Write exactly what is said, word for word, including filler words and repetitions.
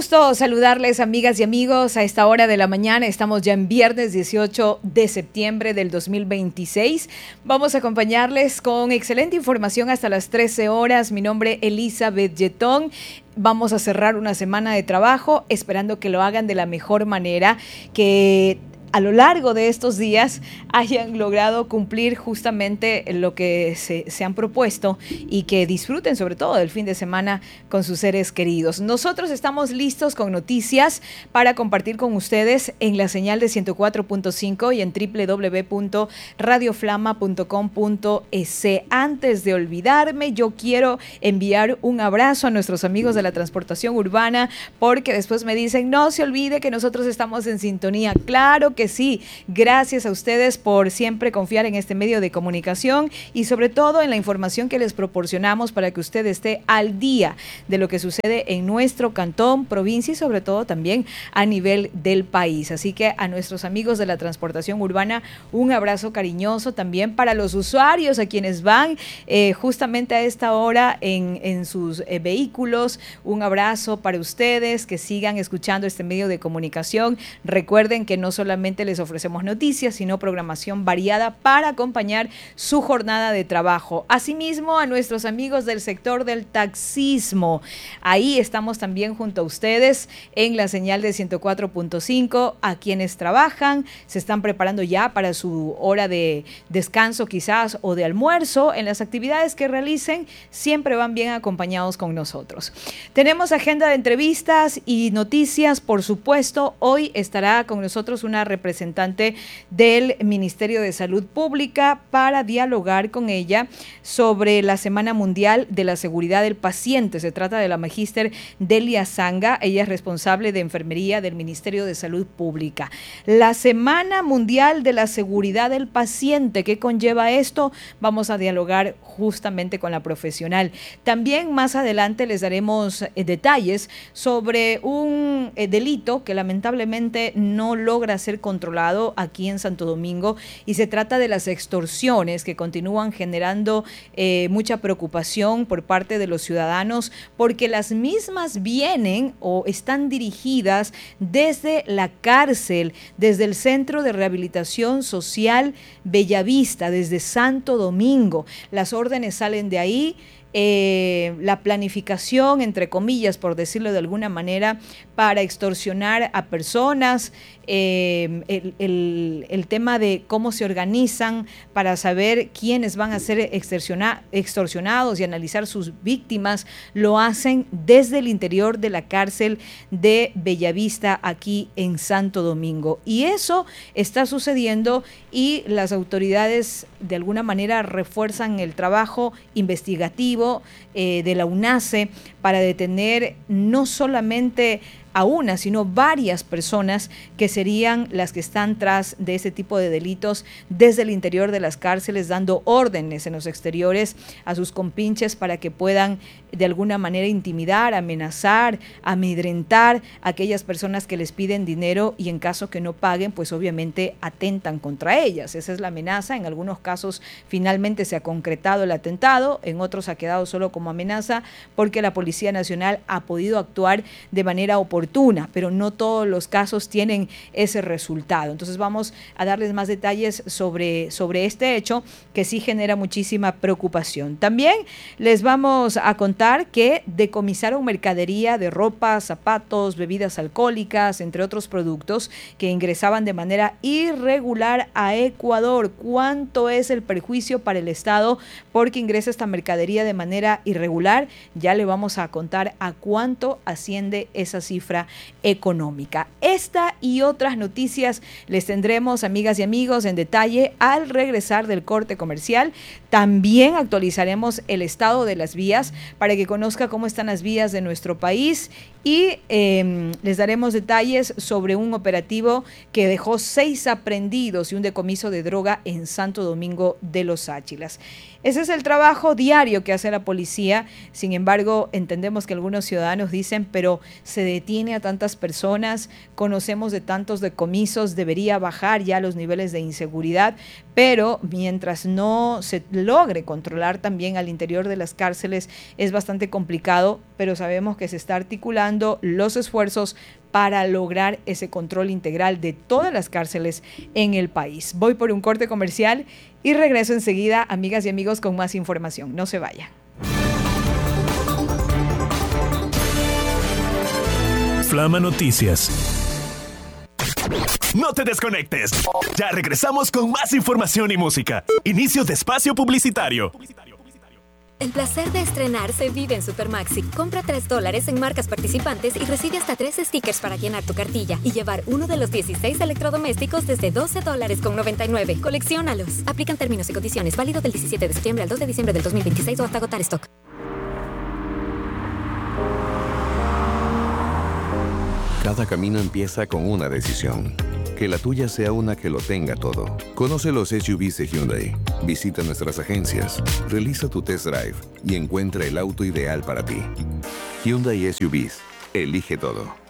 gusto saludarles, amigas y amigos, a esta hora de la mañana. Estamos ya en viernes dieciocho de septiembre del dos mil veintiséis. Vamos a acompañarles con excelente información hasta las trece horas. Mi nombre es Elizabeth Yetón. Vamos a cerrar una semana de trabajo, esperando que lo hagan de la mejor manera, que a lo largo de estos días hayan logrado cumplir justamente lo que se, se han propuesto y que disfruten sobre todo del fin de semana con sus seres queridos. Nosotros estamos listos con noticias para compartir con ustedes en la señal de ciento cuatro punto cinco y en doble u doble u doble u punto radio flama punto com punto es. Antes de olvidarme, yo quiero enviar un abrazo a nuestros amigos de la transportación urbana, porque después me dicen, no se olvide que nosotros estamos en sintonía. Claro que sí, gracias a ustedes por siempre confiar en este medio de comunicación y sobre todo en la información que les proporcionamos para que usted esté al día de lo que sucede en nuestro cantón, provincia y sobre todo también a nivel del país. Así que a nuestros amigos de la transportación urbana, un abrazo cariñoso también para los usuarios a quienes van eh, justamente a esta hora en, en sus eh, vehículos. Un abrazo para ustedes, que sigan escuchando este medio de comunicación. Recuerden que no solamente les ofrecemos noticias, sino programación variada para acompañar su jornada de trabajo. Asimismo, a nuestros amigos del sector del taxismo, ahí estamos también junto a ustedes en la señal de ciento cuatro punto cinco, a quienes trabajan, se están preparando ya para su hora de descanso quizás o de almuerzo. En las actividades que realicen, siempre van bien acompañados con nosotros. Tenemos agenda de entrevistas y noticias, por supuesto. Hoy estará con nosotros una representante del Ministerio de Salud Pública para dialogar con ella sobre la Semana Mundial de la Seguridad del Paciente. Se trata de la magíster Delia Zanga, ella es responsable de enfermería del Ministerio de Salud Pública. La Semana Mundial de la Seguridad del Paciente, ¿qué conlleva esto? Vamos a dialogar justamente con la profesional. También más adelante les daremos eh, detalles sobre un eh, delito que lamentablemente no logra ser controlado aquí en Santo Domingo, y se trata de las extorsiones que continúan generando eh, mucha preocupación por parte de los ciudadanos, porque las mismas vienen o están dirigidas desde la cárcel, desde el Centro de Rehabilitación Social Bellavista, desde Santo Domingo. Las órdenes salen de ahí. Eh, la planificación, entre comillas, por decirlo de alguna manera, para extorsionar a personas, eh, el, el, el tema de cómo se organizan para saber quiénes van a ser extorsionados y analizar sus víctimas, lo hacen desde el interior de la cárcel de Bellavista, aquí en Santo Domingo. Y eso está sucediendo, y las autoridades de alguna manera refuerzan el trabajo investigativo eh, de la UNACE para detener no solamente a una, sino varias personas que serían las que están tras de ese tipo de delitos desde el interior de las cárceles, dando órdenes en los exteriores a sus compinches para que puedan de alguna manera intimidar, amenazar, amedrentar a aquellas personas que les piden dinero, y en caso que no paguen, pues obviamente atentan contra ellas. Esa es la amenaza. En algunos casos finalmente se ha concretado el atentado, en otros ha quedado solo como amenaza, porque la Policía Nacional ha podido actuar de manera oportuna, pero no todos los casos tienen ese resultado. Entonces vamos a darles más detalles sobre, sobre este hecho, que sí genera muchísima preocupación. También les vamos a contar que decomisaron mercadería de ropa, zapatos, bebidas alcohólicas, entre otros productos que ingresaban de manera irregular a Ecuador. ¿Cuánto es el perjuicio para el Estado porque ingresa esta mercadería de manera irregular? Ya le vamos a contar a cuánto asciende esa cifra económica. Esta y otras noticias les tendremos, amigas y amigos, en detalle al regresar del corte comercial. También actualizaremos el estado de las vías para que conozca cómo están las vías de nuestro país, y eh, les daremos detalles sobre un operativo que dejó seis aprehendidos y un decomiso de droga en Santo Domingo de los Áchilas. Ese es el trabajo diario que hace la policía. Sin embargo, en entendemos que algunos ciudadanos dicen, pero se detiene a tantas personas, conocemos de tantos decomisos, debería bajar ya los niveles de inseguridad, pero mientras no se logre controlar también al interior de las cárceles es bastante complicado, pero sabemos que se está articulando los esfuerzos para lograr ese control integral de todas las cárceles en el país. Voy por un corte comercial y regreso enseguida, amigas y amigos, con más información. No se vayan. Flama Noticias. No te desconectes. Ya regresamos con más información y música. Inicio de espacio publicitario. El placer de estrenar se vive en Supermaxi. Compra tres dólares en marcas participantes y recibe hasta tres stickers para llenar tu cartilla y llevar uno de los dieciséis electrodomésticos desde doce dólares con noventa y nueve. Colecciónalos. Aplican términos y condiciones. Válido del diecisiete de septiembre al dos de diciembre del dos mil veintiséis o hasta agotar stock. Cada camino empieza con una decisión. Que la tuya sea una que lo tenga todo. Conoce los S U Vs de Hyundai. Visita nuestras agencias, realiza tu test drive y encuentra el auto ideal para ti. Hyundai S U Vs. Elige todo.